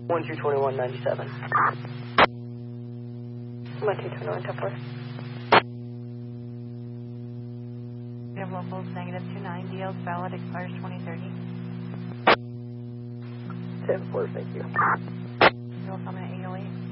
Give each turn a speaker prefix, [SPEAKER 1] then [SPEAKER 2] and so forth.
[SPEAKER 1] 122197. 1221, 10-4.
[SPEAKER 2] We have locals -29. DL's valid, expires 2030.
[SPEAKER 1] 10-4, thank you.
[SPEAKER 2] You'll come in at 808.